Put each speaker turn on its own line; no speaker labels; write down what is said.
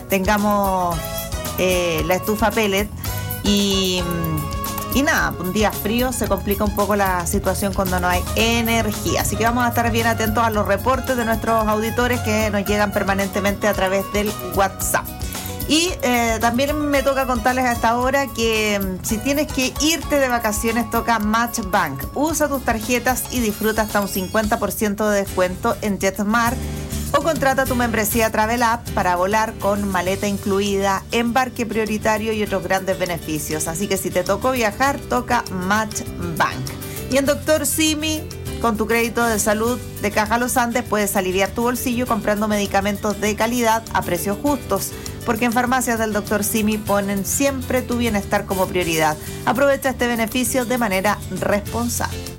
tengamos la estufa pellet y nada, un día frío se complica un poco la situación cuando no hay energía. Así que vamos a estar bien atentos a los reportes de nuestros auditores que nos llegan permanentemente a través del WhatsApp. Y también me toca contarles a esta hora que si tienes que irte de vacaciones toca Match Bank. Usa tus tarjetas y disfruta hasta un 50% de descuento en JetSmart o contrata tu membresía Travel App para volar con maleta incluida, embarque prioritario y otros grandes beneficios. Así que si te tocó viajar, toca Match Bank. Y en Dr. Simi, con tu crédito de salud de Caja Los Andes, puedes aliviar tu bolsillo comprando medicamentos de calidad a precios justos. Porque en farmacias del Dr. Simi ponen siempre tu bienestar como prioridad. Aprovecha este beneficio de manera responsable.